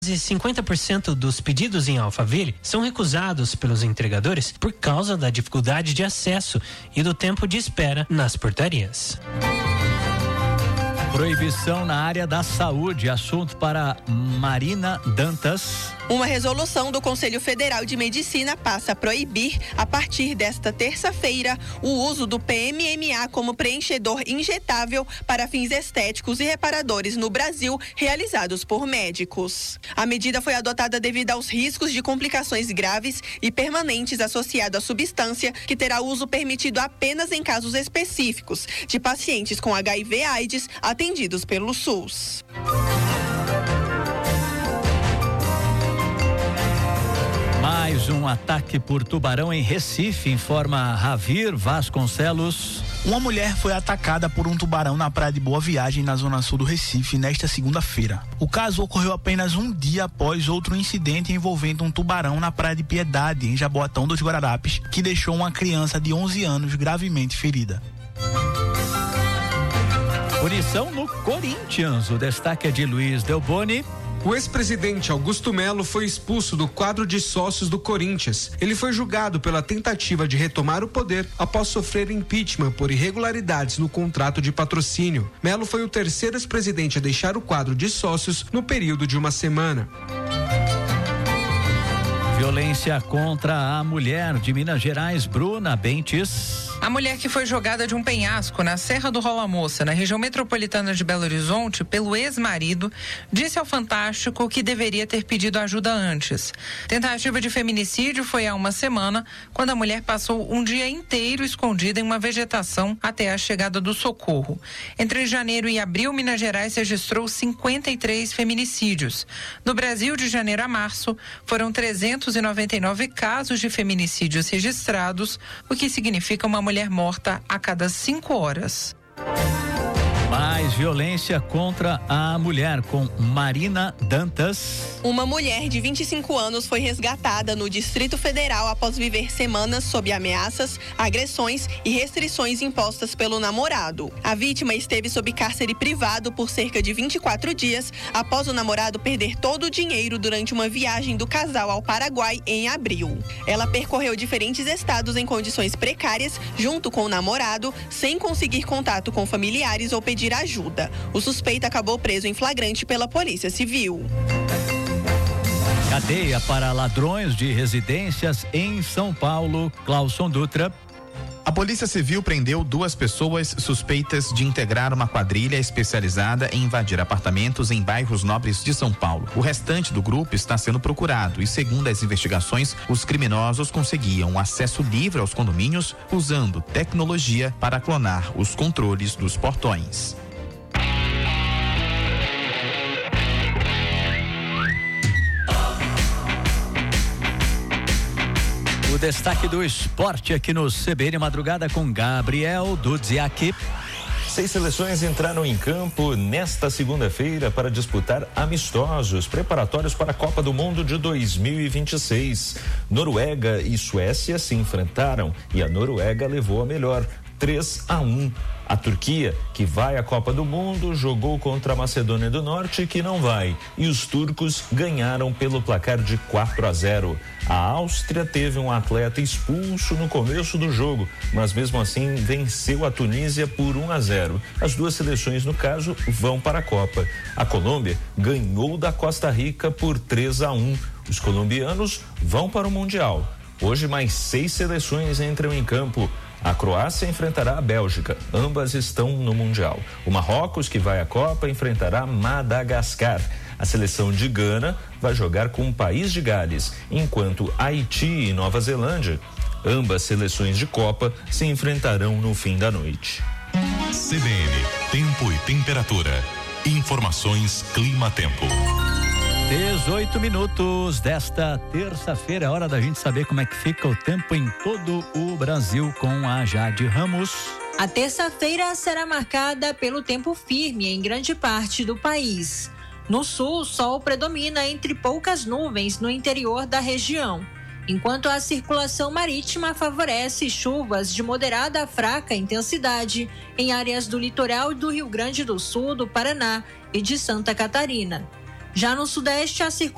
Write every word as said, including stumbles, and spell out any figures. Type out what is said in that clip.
cinquenta por cento dos pedidos em Alphaville são recusados pelos entregadores por causa da dificuldade de acesso e do tempo de espera nas portarias. Proibição na área da saúde, assunto para Marina Dantas. Uma resolução do Conselho Federal de Medicina passa a proibir, a partir desta terça-feira, o uso do P M M A como preenchedor injetável para fins estéticos e reparadores no Brasil, realizados por médicos. A medida foi adotada devido aos riscos de complicações graves e permanentes associados à substância, que terá uso permitido apenas em casos específicos de pacientes com H I V AIDS atendidos pelo SUS. Mais um ataque por tubarão em Recife, informa Ravir Vasconcelos. Uma mulher foi atacada por um tubarão na praia de Boa Viagem, na zona sul do Recife, nesta segunda-feira. O caso ocorreu apenas um dia após outro incidente envolvendo um tubarão na praia de Piedade, em Jaboatão dos Guararapes, que deixou uma criança de onze anos gravemente ferida. Punição no Corinthians, o destaque é de Luiz Delboni. O ex-presidente Augusto Melo foi expulso do quadro de sócios do Corinthians. Ele foi julgado pela tentativa de retomar o poder após sofrer impeachment por irregularidades no contrato de patrocínio. Melo foi o terceiro ex-presidente a deixar o quadro de sócios no período de uma semana. Violência contra a mulher de Minas Gerais, Bruna Bentes. A mulher que foi jogada de um penhasco na Serra do Rola Moça, na região metropolitana de Belo Horizonte, pelo ex-marido, disse ao Fantástico que deveria ter pedido ajuda antes. Tentativa de feminicídio foi há uma semana, quando a mulher passou um dia inteiro escondida em uma vegetação até a chegada do socorro. Entre janeiro e abril, Minas Gerais registrou cinquenta e três feminicídios. No Brasil, de janeiro a março, foram trezentos e noventa e nove casos de feminicídios registrados, o que significa uma mulher morta a cada cinco horas. Mais violência contra a mulher, com Marina Dantas. Uma mulher de vinte e cinco anos foi resgatada no Distrito Federal após viver semanas sob ameaças, agressões e restrições impostas pelo namorado. A vítima esteve sob cárcere privado por cerca de vinte e quatro dias após o namorado perder todo o dinheiro durante uma viagem do casal ao Paraguai em abril. Ela percorreu diferentes estados em condições precárias junto com o namorado, sem conseguir contato com familiares ou pedir ajuda. O suspeito acabou preso em flagrante pela Polícia Civil. Cadeia para ladrões de residências em São Paulo, Clauson Dutra. A Polícia Civil prendeu duas pessoas suspeitas de integrar uma quadrilha especializada em invadir apartamentos em bairros nobres de São Paulo. O restante do grupo está sendo procurado e, segundo as investigações, os criminosos conseguiam acesso livre aos condomínios usando tecnologia para clonar os controles dos portões. O destaque do esporte aqui no C B N Madrugada com Gabriel Dudziak. Seis seleções entraram em campo nesta segunda-feira para disputar amistosos preparatórios para a Copa do Mundo de dois mil e vinte e seis. Noruega e Suécia se enfrentaram e a Noruega levou a melhor, três a um. A Turquia, que vai à Copa do Mundo, jogou contra a Macedônia do Norte, que não vai, e os turcos ganharam pelo placar de quatro a zero. A Áustria teve um atleta expulso no começo do jogo, mas mesmo assim venceu a Tunísia por um a zero. As duas seleções, no caso, vão para a Copa. A Colômbia ganhou da Costa Rica por três a um. Os colombianos vão para o Mundial. Hoje mais seis seleções entram em campo. A Croácia enfrentará a Bélgica, ambas estão no Mundial. O Marrocos, que vai à Copa, enfrentará Madagascar. A seleção de Gana vai jogar com o País de Gales, enquanto Haiti e Nova Zelândia, ambas seleções de Copa, se enfrentarão no fim da noite. C B N, tempo e temperatura. Informações Clima-Tempo. dezoito minutos desta terça-feira, é hora da gente saber como é que fica o tempo em todo o Brasil com a Jade Ramos. A terça-feira será marcada pelo tempo firme em grande parte do país. No sul, o sol predomina entre poucas nuvens no interior da região, enquanto a circulação marítima favorece chuvas de moderada a fraca intensidade em áreas do litoral do Rio Grande do Sul, do Paraná e de Santa Catarina. Já no sudeste, a circulação